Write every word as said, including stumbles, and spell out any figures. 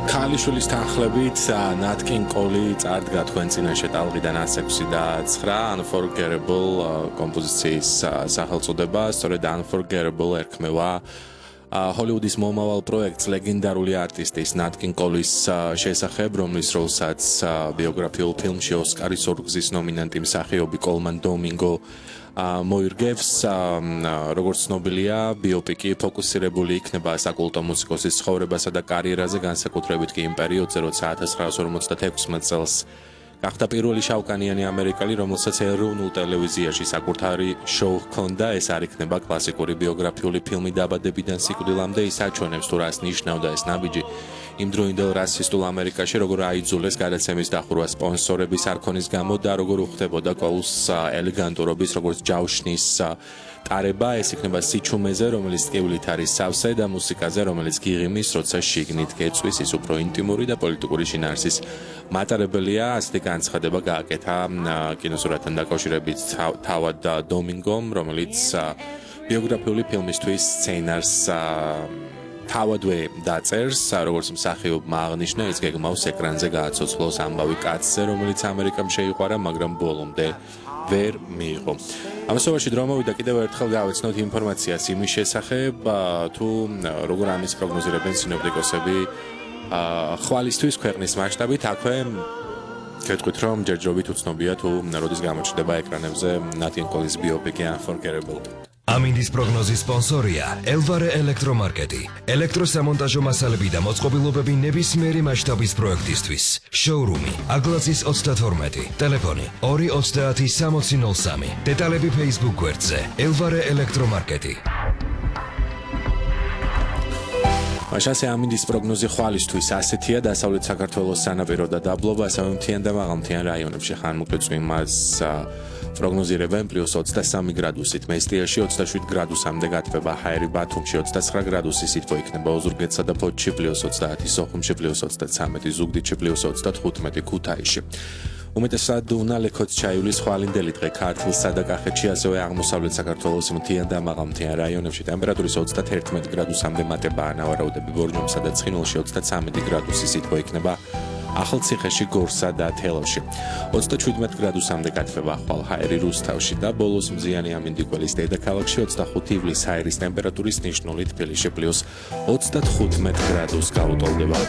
ქალიშვილის თანხლებით Nat King Cole წარდგა თქვენ წინაშე ტალღიდან ათს ექვსი და ცხრა Unforgettable კომპოზიციის სახელწოდება, სწორედ Unforgettable ერქმევა ჰოლივუდის მომავალ პროექტს ლეგენდარული არტისტის Nat King Cole-ის შესახებ, რომლის როლსაც ბიოგრაფიულ ფილმში ოსკარის ორგზის ნომინანტი მსახიობი Colman Domingo მოირგებს, როგორც ცნობილია, ბიოპიკი ფოკუსირებული იქნება საკულტო მუსიკოსის ცხოვრებასა და კარიერაზე, განსაკუთრებით კი იმ პერიოდზე, როცა ათას ცხრაასი ორმოცდათექვსმეტ წელს გახდა პირველი შავკანიანი ამერიკელი, რომელსაც ეროვნულ ტელევიზიაში საკუთარი შოუ ჰქონდა. ეს არ იქნება კლასიკური ბიოგრაფიული ფილმი დაბადებიდან სიკვდილამდე, ის აჩვენებს თუ რას ნიშნავდა ეს ნაბიჯი იმდროინდელ რასისტულ ამერიკაში, როგორ აიძულეს გადაცემის დახურვა სპონსორების არქონის გამო და როგორ უხდებოდა Cole-ს ელეგანტურობის, როგორც ჯავშნის ტარება. ეს იქნება სიჩუმეზე, რომელიც ტკივილით არის სავსე და მუსიკაზე, რომელიც გიღიმის, როცა შიგნით გეწვის, ის უფრო ინტიმური და პოლიტიკური შინაარსის მატარებელია. ასეთი განცხადება გააკეთა კინოსურათთან დაკავშირებით თავად დომინგომ, რომელიც ბიოგრაფიული ფილმისთვის სცენარს თავადვე დაწერს, როგორც მსახიობმა აღნიშნა, ის გეგმავს ეკრანზე გააცოცხლოს ამბავი კაცზე, რომელიც ამერიკამ შეიყვარა, მაგრამ ბოლომდე ვერ მიიღო. ამასობაში დრო მოვიდა კიდევ ერთხელ გავეცნოთ ინფორმაციას იმის შესახებ, თუ როგორ ამის პროგნოზირებენ სინოპტიკოსები ხვალისთვის ქვეყნის მასშტაბით. აქვე გეტყვით, რომ ჯერჯერობით უცნობია თუ როდის გამოჩნდება ეკრანებზე Nat King Cole-ის ბიოპიკი Unforgettable. ამინდის პროგნოზის სპონსორია Elvare ელექტრომარკეტი. ელექტროსამონტაჟო მასალები და მოწყობილობები ნებისმიერი მასშტაბის პროექტისთვის. შოურუმი აგლაზის ოცდათორმეტი, ტელეფონი ორი ოცდაათი სამოცი ნული სამი. დეტალები Facebook გვერდზე Elvare ელექტრომარკეტი. მაშასე ამინდის პროგნოზი ხვალისთვის ასეთია, დასავლეთ საქართველოს სანაპირო და დაბლობა, ასევე მთიან და მაღალმთიან რაიონებში ხანმოკლე წვიმას პროგნოზირებენ პლუს ოცდასამი გრადუსით, მესტიაში ოცდაშვიდი გრადუსამდე გათბება, ჰაერი ბათუმში ოცდაცხრა გრადუსი სითბო იქნება, ოზურგეთსა და ფოთში პლუს ოცდაათი, სოხუმში პლუს ოცდაცამეტი, ზუგდიდში პლუს ოცდათხუთმეტი, ქუთაისში. უმეტესად უნალექოც ჩაივლის ხვალინდელი დღე ქართლსა და კახეთში, ასევე აღმოსავლეთ საქართველოს მთიან და მაღალმთიან რაიონებში ტემპერატურის ოცდაათერთმეტი გრადუსამდე მატებაა, ნავარაუდები ბორჯომსა და ცხინვალში ოცდაცამეტი გრადუსი სითბო იქნება, ახალციხეში, გორსა და თელავში. ოცდაჩვიდმეტი გრადუსამდე გათბება ახვალ ჰაერი რუსთავში და ბოლოს მზიანი ამინდიკველის დედაქალაქში ოცდახუთი ივლის ჰაერის ტემპერატურის ნიშნული თბილისში პლუს ოცდათხუთმეტი გრადუსს გაუტოლდება.